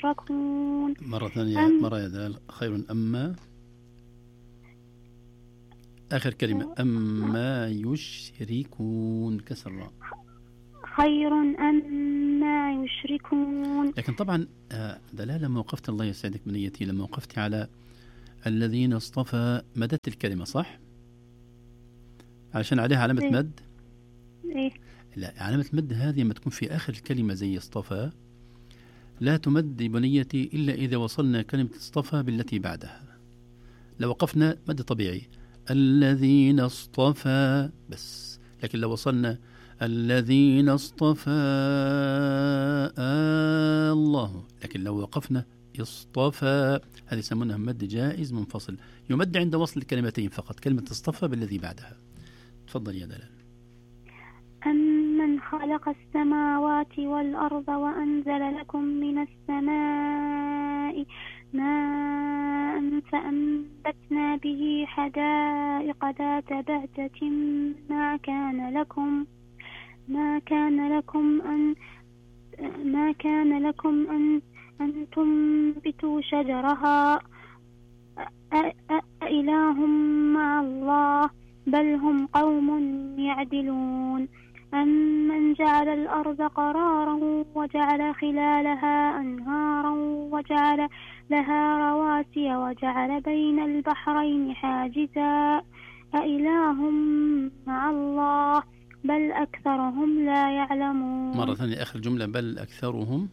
يشركون. مرة ثانية، مرة يا دلال. خير أما آخر كلمة أما يشركون كسر الراء. خير أما يشركون. لكن طبعا دلال لما وقفت، الله يسعدك بنيتي، لما وقفت على الذين اصطفى مدت الكلمة صح؟ عشان عليها علامة مد؟ إيه؟ لا، علامة مد هذه لما تكون في آخر الكلمة زي اصطفى لا تمد بنيتي إلا إذا وصلنا كلمة اصطفى بالتي بعدها. لو وقفنا مد طبيعي الذين اصطفى بس، لكن لو وصلنا الذين اصطفى الله، لكن لو وقفنا اصطفى هذه يسمونها مد جائز منفصل، يمد عند وصل الكلمتين فقط، كلمة اصطفى بالذي بعدها. تفضل يا دلال. أمن خلق السماوات والأرض وأنزل لكم من السماء ماء فأنبتنا به حدائق ذات بهجة ما كان لكم أن تنبتوا شجرها أإله مع الله بل هم قوم يعدلون. أمن جعل الأرض قرارا وجعل خلالها أنهارا وجعل لها رواسي وجعل بين البحرين حاجزا أإله مع الله بل أكثرهم لا يعلمون. مرة ثانية آخر جملة بل أكثرهم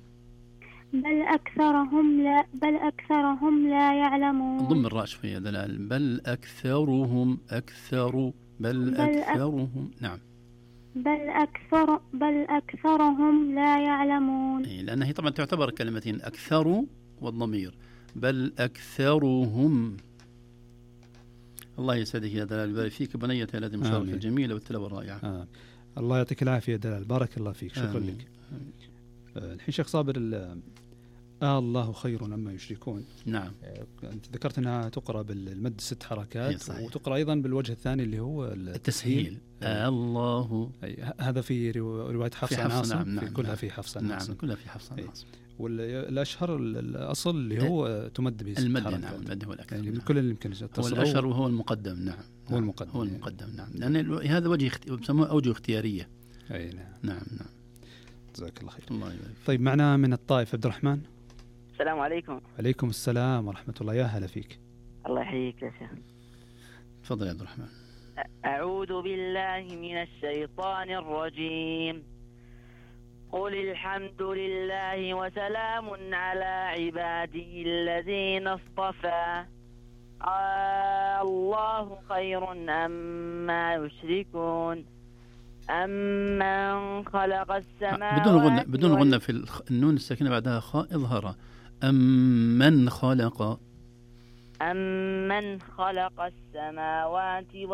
لا يعلمون. ضم الراء شوية دلال. بل أكثرهم نعم بل أكثرهم لا يعلمون. لأن هي طبعا تعتبر كلمتين، أكثر والضمير. بل أكثرهم. الله يسعدك يا دلال، يبارك فيك بنيتي هذه المشاركة الجميلة والتلاوة الرائعة. الله يعطيك العافية دلال، بارك الله فيك، شكرا لك. الحين شيخ صابر الله خير أما يشركون. نعم. أنت ذكرت أنها تقرأ بالمد 6 حركات، وتقرأ أيضا بالوجه الثاني اللي هو التسهيل. الله. هذا في رواية حفص عن عاصم. نعم. كلها في حفص عن عاصم. نعم كلها في حفص عن عاصم. والأشهر الأصل اللي هو تمد به 6 حركات. نعم المد هو الأكثر. يعني كل اللي يمكن هو الأشهر وهو المقدم. نعم هو المقدم. هو المقدم. نعم لأن هذا وجه بسموه أوجه اختيارية. أي نعم. جزاك الله خير. الله يبارك. طيب معنا من الطائف عبد الرحمن. السلام عليكم. عليكم السلام ورحمة الله، يا هلا فيك. الله يحييك يا شيخ. تفضل يا عبد الرحمن. أعوذ بالله من الشيطان الرجيم. قل الحمد لله وسلام على عباده الذين اصطفى الله خير أما يشركون. أمن خلق السماوات بدون غنة في النون الساكنة بعدها خاء إظهارا. أمن خلق السماوات